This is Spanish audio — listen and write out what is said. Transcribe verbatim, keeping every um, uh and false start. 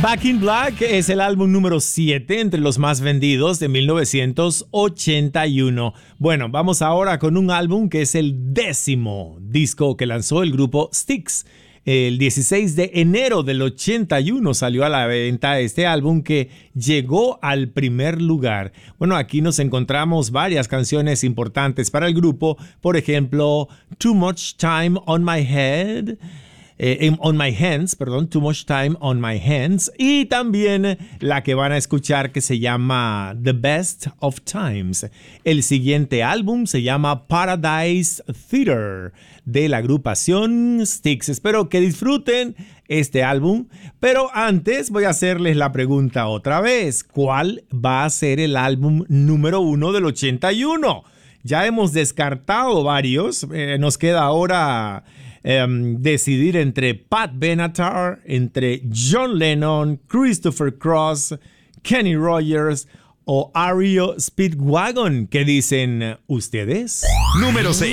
Back in Black es el álbum número siete entre los más vendidos de mil novecientos ochenta y uno. Bueno, vamos ahora con un álbum que es el décimo disco que lanzó el grupo Styx. El dieciséis de enero del ochenta y uno salió a la venta este álbum que llegó al primer lugar. Bueno, aquí nos encontramos varias canciones importantes para el grupo. Por ejemplo, Too Much Time on My Head. Eh, on My Hands, perdón, Too Much Time on My Hands, y también la que van a escuchar que se llama The Best of Times. El siguiente álbum se llama Paradise Theater de la agrupación Styx. Espero que disfruten este álbum, pero antes voy a hacerles la pregunta otra vez. ¿Cuál va a ser el álbum número uno del ochenta y uno? Ya hemos descartado varios, eh, nos queda ahora Um, decidir entre Pat Benatar, entre John Lennon, Christopher Cross, Kenny Rogers o R E O Speedwagon. ¿Qué dicen ustedes? Número seis.